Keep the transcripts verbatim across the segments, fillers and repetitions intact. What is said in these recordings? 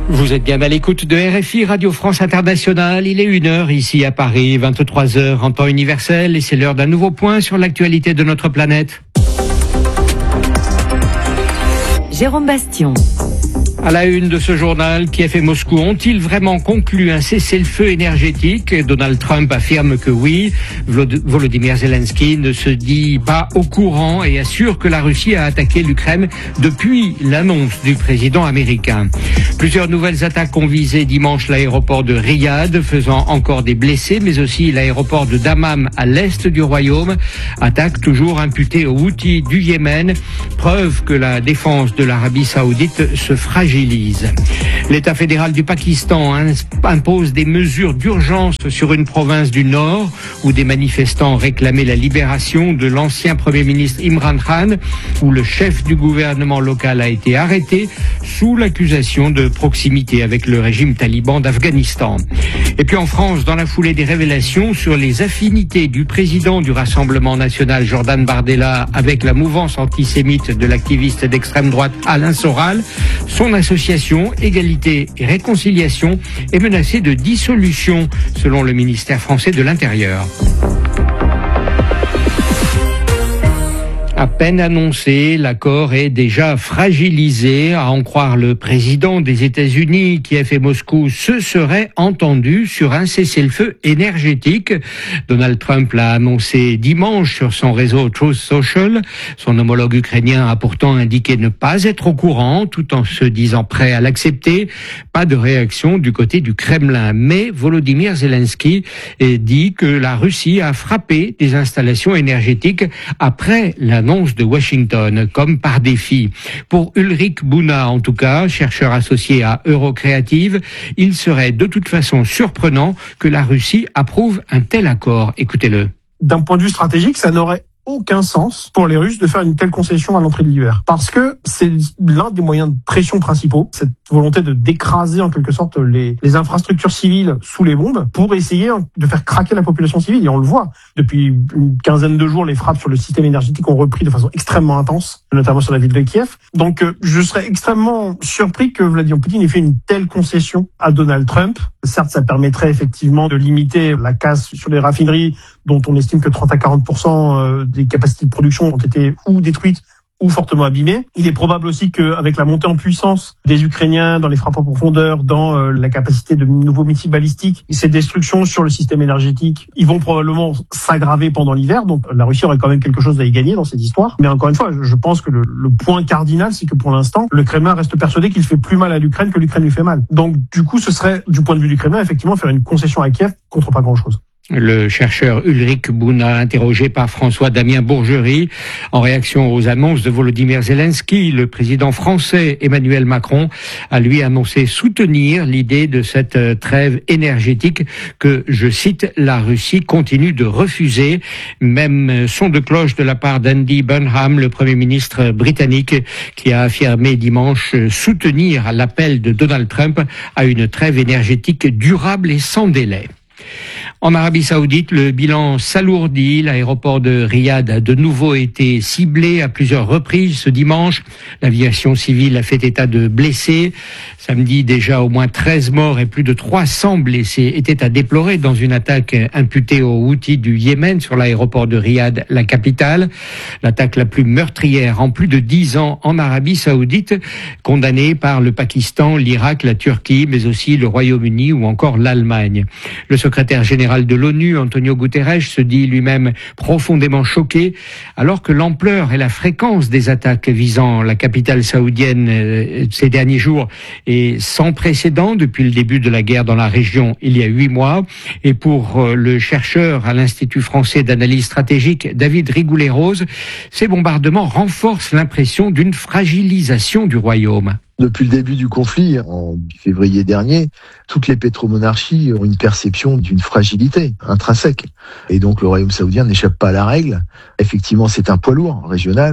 Vous êtes bien à l'écoute de R F I, Radio France Internationale. Il est une heure ici à Paris, vingt-trois heures en temps universel, et c'est l'heure d'un nouveau point sur l'actualité de notre planète. Jérôme Bastion. À la une de ce journal, Kiev et Moscou ont-ils vraiment conclu un cessez-le-feu énergétique ? Donald Trump affirme que oui. Volodymyr Zelensky ne se dit pas au courant et assure que la Russie a attaqué l'Ukraine depuis l'annonce du président américain. Plusieurs nouvelles attaques ont visé dimanche l'aéroport de Riyad, faisant encore des blessés, mais aussi l'aéroport de Dammam à l'est du royaume. Attaque toujours imputée aux Houthis du Yémen. Preuve que la défense de l'Arabie Saoudite se fragilise. L'État fédéral du Pakistan impose des mesures d'urgence sur une province du Nord où des manifestants réclamaient la libération de l'ancien Premier ministre Imran Khan, où le chef du gouvernement local a été arrêté sous l'accusation de proximité avec le régime taliban d'Afghanistan. Et puis en France, dans la foulée des révélations sur les affinités du président du Rassemblement national Jordan Bardella avec la mouvance antisémite de l'activiste d'extrême droite Alain Soral, son association Égalité et Réconciliation est menacée de dissolution, selon le ministère français de l'Intérieur. À peine annoncé, l'accord est déjà fragilisé. À en croire le président des États-Unis, Kiev et Moscou se seraient entendus sur un cessez-le-feu énergétique. Donald Trump l'a annoncé dimanche sur son réseau Truth Social. Son homologue ukrainien a pourtant indiqué ne pas être au courant, tout en se disant prêt à l'accepter. Pas de réaction du côté du Kremlin. Mais Volodymyr Zelensky dit que la Russie a frappé des installations énergétiques après l'annonce de Washington, comme par défi. Pour Ulrich Buna, en tout cas, chercheur associé à Eurocreative, il serait de toute façon surprenant que la Russie approuve un tel accord. Écoutez-le. D'un point de vue stratégique, ça n'aurait aucun sens pour les Russes de faire une telle concession à l'entrée de l'hiver. Parce que c'est l'un des moyens de pression principaux, cette volonté de d'écraser en quelque sorte les, les infrastructures civiles sous les bombes pour essayer de faire craquer la population civile. Et on le voit, depuis une quinzaine de jours, les frappes sur le système énergétique ont repris de façon extrêmement intense, notamment sur la ville de Kiev. Donc je serais extrêmement surpris que Vladimir Poutine ait fait une telle concession à Donald Trump. Certes, ça permettrait effectivement de limiter la casse sur les raffineries, dont on estime que trente à quarante pour cent des capacités de production ont été ou détruites ou fortement abîmées. Il est probable aussi qu'avec la montée en puissance des Ukrainiens dans les frappes en profondeur, dans euh, la capacité de nouveaux missiles balistiques, ces destructions sur le système énergétique, ils vont probablement s'aggraver pendant l'hiver. Donc la Russie aurait quand même quelque chose à y gagner dans cette histoire. Mais encore une fois, je pense que le, le point cardinal, c'est que pour l'instant, le Kremlin reste persuadé qu'il fait plus mal à l'Ukraine que l'Ukraine lui fait mal. Donc du coup, ce serait, du point de vue du Kremlin, effectivement, faire une concession à Kiev contre pas grand-chose. Le chercheur Ulrich Buna, interrogé par François-Damien Bourgerie, en réaction aux annonces de Volodymyr Zelensky, le président français Emmanuel Macron a lui annoncé soutenir l'idée de cette trêve énergétique que, je cite, la Russie continue de refuser. Même son de cloche de la part d'Andy Burnham, le premier ministre britannique, qui a affirmé dimanche soutenir l'appel de Donald Trump à une trêve énergétique durable et sans délai. En Arabie Saoudite, le bilan s'alourdit. L'aéroport de Riyad a de nouveau été ciblé à plusieurs reprises ce dimanche. L'aviation civile a fait état de blessés. Samedi, déjà au moins treize morts et plus de trois cents blessés étaient à déplorer dans une attaque imputée aux Houthis du Yémen sur l'aéroport de Riyad, la capitale. L'attaque la plus meurtrière en plus de dix ans en Arabie Saoudite, condamnée par le Pakistan, l'Irak, la Turquie, mais aussi le Royaume-Uni ou encore l'Allemagne. Le secrétaire général de l'ONU, Antonio Guterres, se dit lui-même profondément choqué, alors que l'ampleur et la fréquence des attaques visant la capitale saoudienne euh, ces derniers jours est sans précédent depuis le début de la guerre dans la région il y a huit mois. Et pour euh, le chercheur à l'Institut français d'analyse stratégique, David Rigoulet-Rose, ces bombardements renforcent l'impression d'une fragilisation du royaume. Depuis le début du conflit, en février dernier, toutes les pétromonarchies ont une perception d'une fragilité intrinsèque. Et donc le royaume saoudien n'échappe pas à la règle. Effectivement, c'est un poids lourd régional.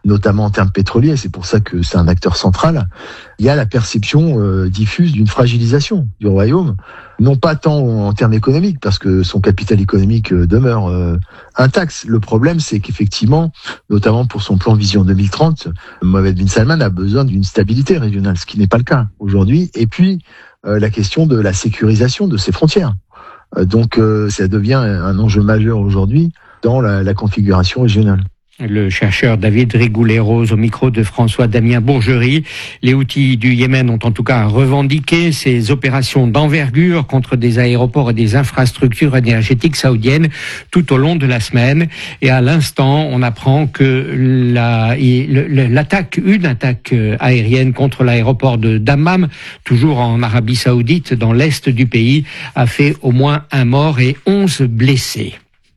notamment en termes pétroliers, c'est pour ça que c'est un acteur central, il y a la perception euh, diffuse d'une fragilisation du royaume, non pas tant en termes économiques, parce que son capital économique euh, demeure euh, intact. Le problème, c'est qu'effectivement, notamment pour son plan Vision deux mille trente, Mohammed bin Salman a besoin d'une stabilité régionale, ce qui n'est pas le cas aujourd'hui. Et puis, euh, la question de la sécurisation de ses frontières. Euh, donc, euh, ça devient un enjeu majeur aujourd'hui dans la, la configuration régionale. Le chercheur David Rigoulet-Rose au micro de François-Damien Bourgerie. Les Houthis du Yémen ont en tout cas revendiqué ces opérations d'envergure contre des aéroports et des infrastructures énergétiques saoudiennes tout au long de la semaine. Et à l'instant, on apprend que la, l'attaque, une attaque aérienne contre l'aéroport de Dammam, toujours en Arabie Saoudite, dans l'est du pays, a fait au moins un mort et onze blessés.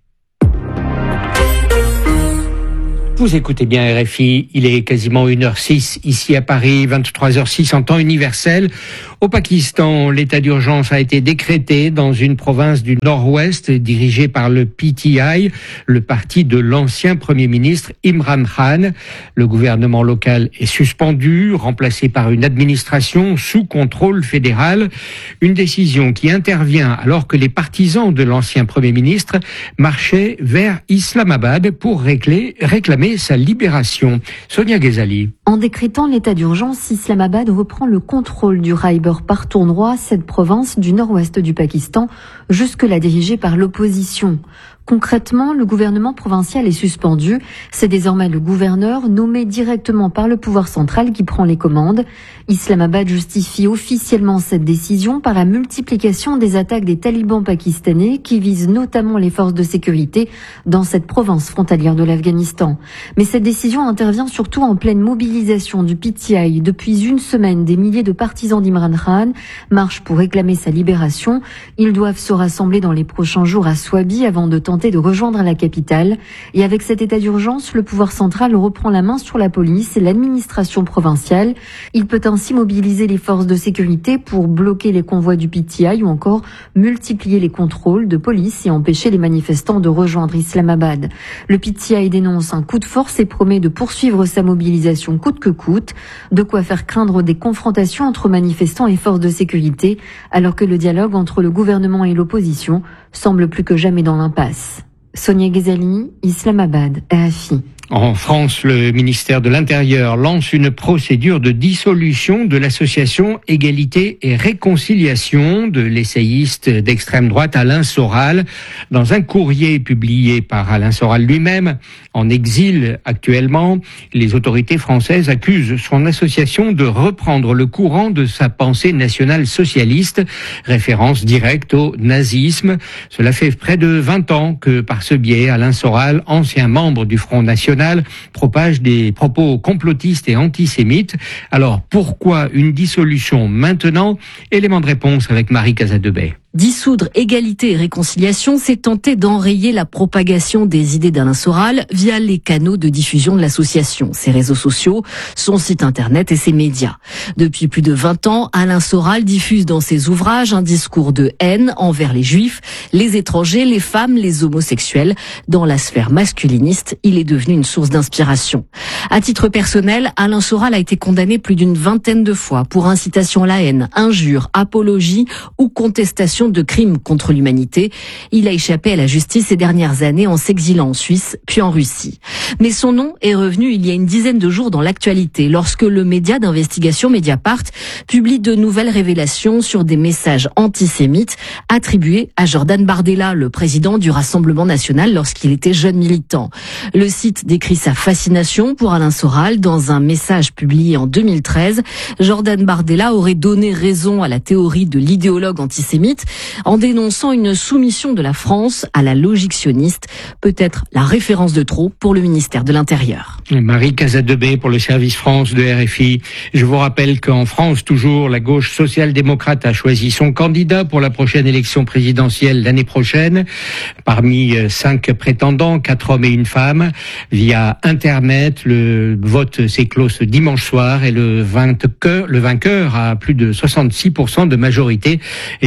Vous écoutez bien R F I, il est quasiment une heure six ici à Paris, vingt-trois heures six en temps universel. Au Pakistan, l'état d'urgence a été décrété dans une province du nord-ouest dirigée par le P T I, le parti de l'ancien Premier ministre Imran Khan. Le gouvernement local est suspendu, remplacé par une administration sous contrôle fédéral. Une décision qui intervient alors que les partisans de l'ancien Premier ministre marchaient vers Islamabad pour réclamer, réclamer sa libération. Sonia Ghezali. En décrétant l'état d'urgence, Islamabad reprend le contrôle du Khyber Pakhtunkhwa, cette province du nord-ouest du Pakistan, jusque-là dirigée par l'opposition. Concrètement, le gouvernement provincial est suspendu. C'est désormais le gouverneur, nommé directement par le pouvoir central, qui prend les commandes. Islamabad justifie officiellement cette décision par la multiplication des attaques des talibans pakistanais qui visent notamment les forces de sécurité dans cette province frontalière de l'Afghanistan. Mais cette décision intervient surtout en pleine mobilisation du P T I. Depuis une semaine, des milliers de partisans d'Imran Khan marchent pour réclamer sa libération. Ils doivent se rassembler dans les prochains jours à Swabi avant de tenter de rejoindre la capitale. Et avec cet état d'urgence, le pouvoir central reprend la main sur la police et l'administration provinciale. Il peut ainsi mobiliser les forces de sécurité pour bloquer les convois du P T I ou encore multiplier les contrôles de police et empêcher les manifestants de rejoindre Islamabad. Le P T I dénonce un coup de force et promet de poursuivre sa mobilisation coûte que coûte, de quoi faire craindre des confrontations entre manifestants et forces de sécurité, alors que le dialogue entre le gouvernement et l'opposition semble plus que jamais dans l'impasse. Sonia Ghezali, Islamabad, R F I. En France, le ministère de l'Intérieur lance une procédure de dissolution de l'association Égalité et Réconciliation de l'essayiste d'extrême droite Alain Soral. Dans un courrier publié par Alain Soral lui-même, en exil actuellement, les autorités françaises accusent son association de reprendre le courant de sa pensée nationale socialiste, référence directe au nazisme. Cela fait près de vingt ans que, par ce biais, Alain Soral, ancien membre du Front National, propage des propos complotistes et antisémites. Alors, pourquoi une dissolution maintenant? Élément de réponse avec Marie Casadebey. Dissoudre Égalité et Réconciliation, c'est tenter d'enrayer la propagation des idées d'Alain Soral via les canaux de diffusion de l'association, ses réseaux sociaux, son site internet et ses médias. Depuis plus de vingt ans, Alain Soral diffuse dans ses ouvrages un discours de haine envers les juifs, les étrangers, les femmes, les homosexuels. Dans la sphère masculiniste, il est devenu une source d'inspiration. À titre personnel, Alain Soral a été condamné plus d'une vingtaine de fois pour incitation à la haine, injure, apologie ou contestation de crimes contre l'humanité. Il a échappé à la justice ces dernières années en s'exilant en Suisse, puis en Russie. Mais son nom est revenu il y a une dizaine de jours dans l'actualité, lorsque le média d'investigation Mediapart publie de nouvelles révélations sur des messages antisémites attribués à Jordan Bardella, le président du Rassemblement national lorsqu'il était jeune militant. Le site décrit sa fascination pour Alain Soral dans un message publié en deux mille treize. Jordan Bardella aurait donné raison à la théorie de l'idéologue antisémite en dénonçant une soumission de la France à la logique sioniste, peut-être la référence de trop pour le ministère de l'Intérieur. Marie Casadebey pour le service France de R F I. Je vous rappelle qu'en France, toujours, la gauche social-démocrate a choisi son candidat pour la prochaine élection présidentielle l'année prochaine. Parmi cinq prétendants, quatre hommes et une femme, via Internet, le vote s'est clos ce dimanche soir et le vainqueur, le vainqueur a plus de soixante-six pour cent de majorité. Eh bien,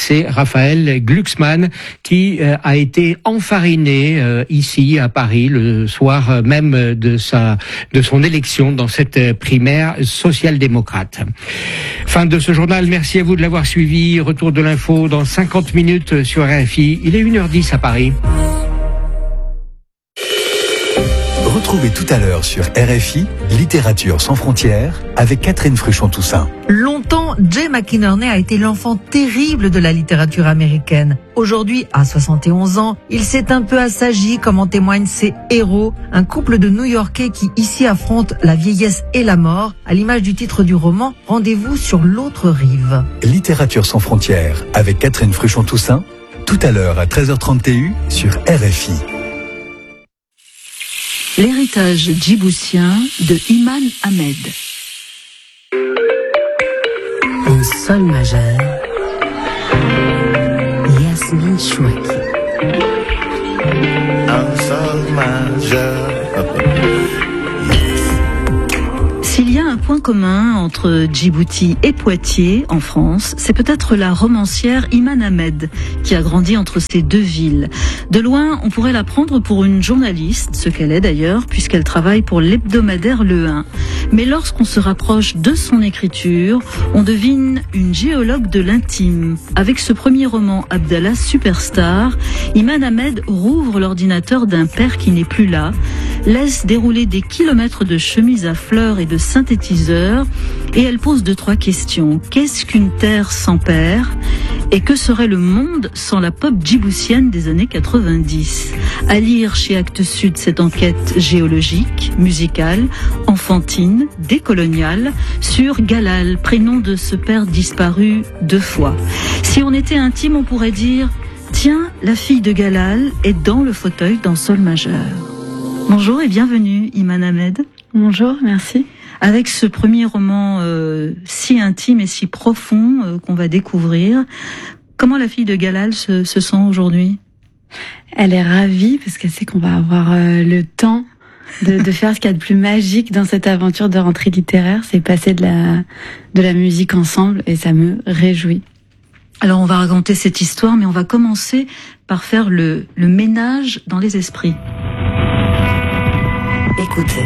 c'est Raphaël Glucksmann qui euh, a été enfariné euh, ici à Paris le soir même de sa de son élection dans cette primaire social-démocrate. Fin de ce journal, merci à vous de l'avoir suivi. Retour de l'info dans cinquante minutes sur R F I. Il est une heure dix à Paris. Retrouvez tout à l'heure sur R F I Littérature sans frontières avec Catherine Fruchon-Toussaint. Longtemps, Jay McInerney a été l'enfant terrible de la littérature américaine. Aujourd'hui, à soixante et onze ans, il s'est un peu assagi, comme en témoignent ses héros, un couple de New-Yorkais qui ici affrontent la vieillesse et la mort, à l'image du titre du roman « Rendez-vous sur l'autre rive ». Littérature sans frontières avec Catherine Fruchon-Toussaint, tout à l'heure à treize heures trente sur R F I. L'héritage djiboutien de Iman Ahmed. En sol majeur, Yasmine Chouaki. En sol majeur. S'il y a un point commun entre Djibouti et Poitiers, en France, c'est peut-être la romancière Iman Ahmed, qui a grandi entre ces deux villes. De loin, on pourrait la prendre pour une journaliste, ce qu'elle est d'ailleurs, puisqu'elle travaille pour l'hebdomadaire Le un. Mais lorsqu'on se rapproche de son écriture, on devine une géologue de l'intime. Avec ce premier roman, Abdallah Superstar, Iman Ahmed rouvre l'ordinateur d'un père qui n'est plus là, laisse dérouler des kilomètres de chemises à fleurs et de synthétiseurs, et elle pose deux, trois questions. Qu'est-ce qu'une terre sans père? Et que serait le monde sans la pop djiboutienne des années quatre-vingt-dix? À lire chez Actes Sud cette enquête géologique, musicale, enfantine, décoloniale, sur Galal, prénom de ce père disparu deux fois. Si on était intime, on pourrait dire « Tiens, la fille de Galal est dans le fauteuil d'un sol majeur ». Bonjour et bienvenue, Iman Ahmed. Bonjour, merci. Avec ce premier roman euh, si intime et si profond euh, qu'on va découvrir, comment la fille de Galal se, se sent aujourd'hui? Elle est ravie parce qu'elle sait qu'on va avoir euh, le temps de, de faire ce qu'il y a de plus magique dans cette aventure de rentrée littéraire, c'est passer de la, de la musique ensemble et ça me réjouit. Alors on va raconter cette histoire, mais on va commencer par faire le, le ménage dans les esprits. Écoutez.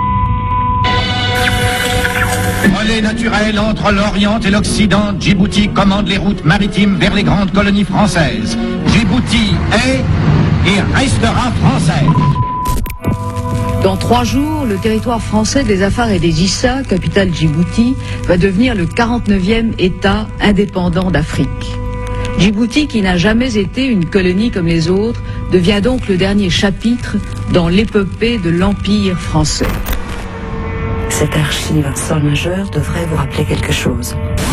Relais naturel entre l'Orient et l'Occident, Djibouti commande les routes maritimes vers les grandes colonies françaises. Djibouti est et restera français. Dans trois jours, le territoire français des Afar et des Issa, capitale Djibouti, va devenir le quarante-neuvième État indépendant d'Afrique. Djibouti, qui n'a jamais été une colonie comme les autres, devient donc le dernier chapitre dans l'épopée de l'Empire français. Cette archive sol majeur devrait vous rappeler quelque chose.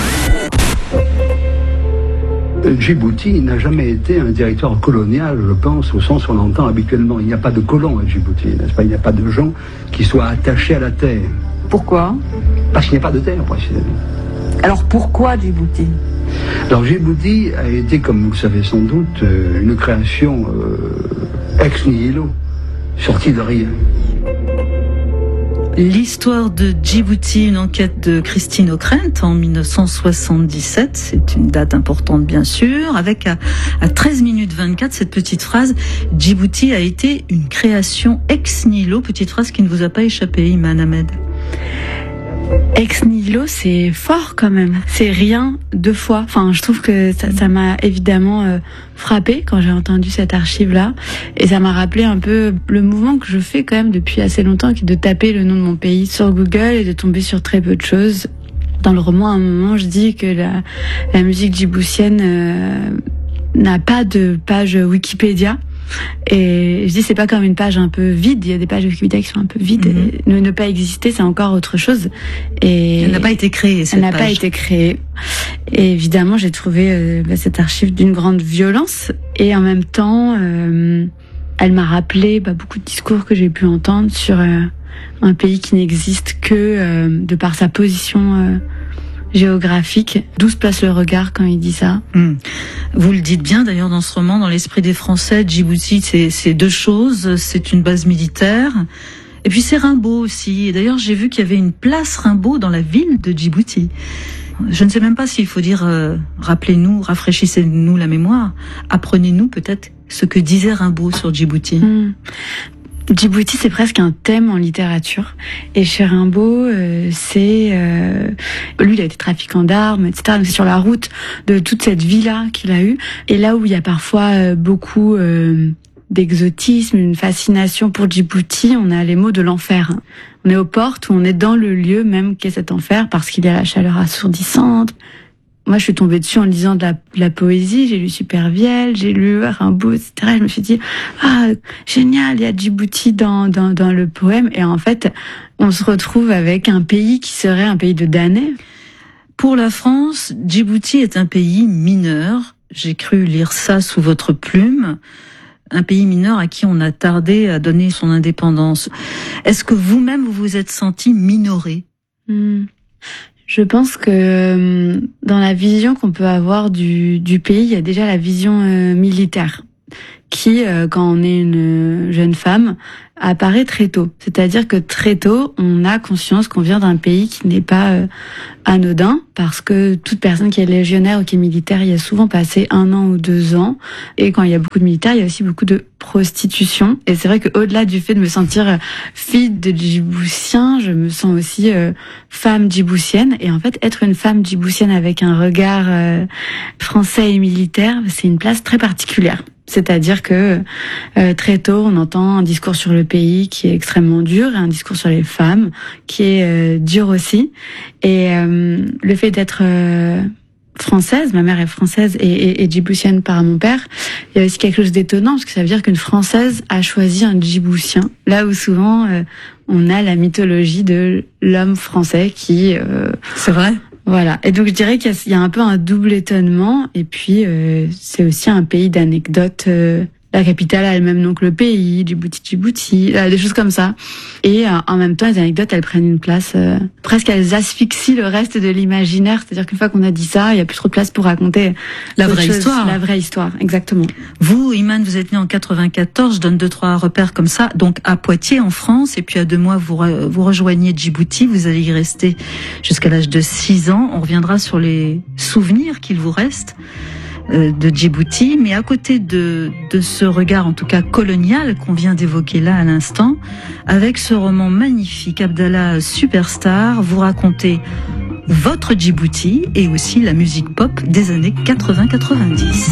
Djibouti n'a jamais été un territoire colonial, je pense, au sens où on l'entend habituellement. Il n'y a pas de colons à Djibouti, n'est-ce pas? Il n'y a pas de gens qui soient attachés à la terre. Pourquoi? Parce qu'il n'y a pas de terre, précisément. Alors pourquoi Djibouti? Alors Djibouti a été, comme vous le savez sans doute, une création euh, ex nihilo, sortie de rien. L'histoire de Djibouti, une enquête de Christine Ockrent en mille neuf cent soixante-dix-sept, c'est une date importante bien sûr, avec à, à treize minutes vingt-quatre cette petite phrase « Djibouti a été une création ex nihilo », petite phrase qui ne vous a pas échappé, Iman Ahmed. Ex nihilo, c'est fort quand même. C'est rien deux fois. Enfin, je trouve que ça, ça m'a évidemment euh, frappé quand j'ai entendu cette archive-là. Et ça m'a rappelé un peu le mouvement que je fais quand même depuis assez longtemps, qui est de taper le nom de mon pays sur Google et de tomber sur très peu de choses. Dans le roman, à un moment, je dis que la, la musique djiboutienne euh, n'a pas de page Wikipédia. Et je dis c'est pas comme une page un peu vide, il y a des pages Wikipédia qui sont un peu vides. Mm-hmm. Et ne, ne pas exister, c'est encore autre chose. Et elle n'a pas été créée, cette Elle n'a page. pas été créée. Et évidemment, j'ai trouvé euh, bah, cette archive d'une grande violence. Et en même temps, euh, elle m'a rappelé bah, beaucoup de discours que j'ai pu entendre sur euh, un pays qui n'existe que euh, de par sa position euh, géographique. D'où se place le regard quand il dit ça? Mmh. Vous le dites bien d'ailleurs dans ce roman, dans l'esprit des Français, Djibouti, c'est, c'est deux choses. C'est une base militaire. Et puis c'est Rimbaud aussi. Et d'ailleurs, j'ai vu qu'il y avait une place Rimbaud dans la ville de Djibouti. Je ne sais même pas s'il faut dire euh, rappelez-nous, rafraîchissez-nous la mémoire, apprenez-nous peut-être ce que disait Rimbaud sur Djibouti. Mmh. Djibouti, c'est presque un thème en littérature. Et chez Rimbaud, euh, c'est... Euh, lui, il a été trafiquant d'armes, et cetera. Donc c'est sur la route de toute cette vie-là qu'il a eue. Et là où il y a parfois euh, beaucoup euh, d'exotisme, une fascination pour Djibouti, on a les mots de l'enfer. On est aux portes où on est dans le lieu même qu'est cet enfer, parce qu'il y a la chaleur assourdissante. Moi, je suis tombée dessus en lisant de la, de la poésie. J'ai lu Supervielle, j'ai lu Rimbaud, et cetera. Je me suis dit, ah, génial, il y a Djibouti dans, dans, dans le poème. Et en fait, on se retrouve avec un pays qui serait un pays de damnés. Pour la France, Djibouti est un pays mineur. J'ai cru lire ça sous votre plume. Un pays mineur à qui on a tardé à donner son indépendance. Est-ce que vous-même, vous vous êtes senti minoré? Hmm. Je pense que dans la vision qu'on peut avoir du, du pays, il y a déjà la vision euh, militaire qui, euh, quand on est une jeune femme, apparaît très tôt. C'est-à-dire que très tôt, on a conscience qu'on vient d'un pays qui n'est pas euh, anodin, parce que toute personne qui est légionnaire ou qui est militaire y a souvent passé un an ou deux ans. Et quand il y a beaucoup de militaires, il y a aussi beaucoup de prostitution. Et c'est vrai qu'au-delà du fait de me sentir fille de Djiboutien, je me sens aussi euh, femme djiboutienne. Et en fait, être une femme djiboutienne avec un regard euh, français et militaire, c'est une place très particulière. C'est-à-dire que euh, très tôt, on entend un discours sur le pays qui est extrêmement dur et un discours sur les femmes qui est euh, dur aussi. Et euh, le fait d'être euh, française, ma mère est française et, et, et djiboutienne par mon père, il y a aussi quelque chose d'étonnant parce que ça veut dire qu'une Française a choisi un Djiboutien. Là où souvent euh, on a la mythologie de l'homme français qui... Euh, c'est vrai. Voilà. Et donc je dirais qu'il y a, il y a un peu un double étonnement. Et puis euh, c'est aussi un pays d'anecdotes. Euh, la capitale a le même nom que le pays, Djibouti, Djibouti, euh, des choses comme ça. Et euh, en même temps, les anecdotes, elles prennent une place euh, presque, elles asphyxient le reste de l'imaginaire. C'est-à-dire qu'une fois qu'on a dit ça, il y a plus trop de place pour raconter la vraie chose, histoire. La vraie histoire, exactement. Vous, Iman, vous êtes né en quatre-vingt-quatorze. Je donne deux trois repères comme ça. Donc à Poitiers, en France, et puis à deux mois, vous re, vous rejoignez Djibouti. Vous allez y rester jusqu'à l'âge de six ans. On reviendra sur les souvenirs qu'il vous reste de Djibouti, mais à côté de, de ce regard en tout cas colonial qu'on vient d'évoquer là à l'instant, avec ce roman magnifique, Abdallah Superstar, vous racontez votre Djibouti et aussi la musique pop des années quatre-vingts quatre-vingt-dix.